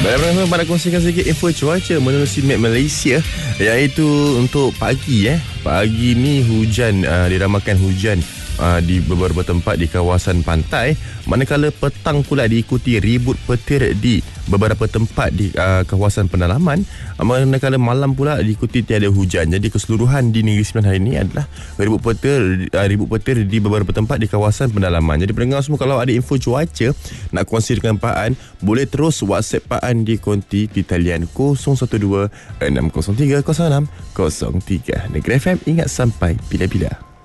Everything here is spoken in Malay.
Baiklah, pada kongsikan sedikit info cuaca menerusi map Malaysia, iaitu untuk pagi Pagi ni hujan, diramalkan hujan di beberapa tempat di kawasan pantai, manakala petang pula diikuti ribut petir di beberapa tempat di kawasan pendalaman, manakala malam pula diikuti tiada hujan. Jadi keseluruhan di Negeri Sembilan hari ini adalah ribut petir di beberapa tempat di kawasan pendalaman. Jadi pendengar semua, kalau ada info cuaca nak kongsi dengan Pak An, boleh terus WhatsApp Pak An di konti di talian 012 603 0603. Negeri FM, ingat sampai bila-bila.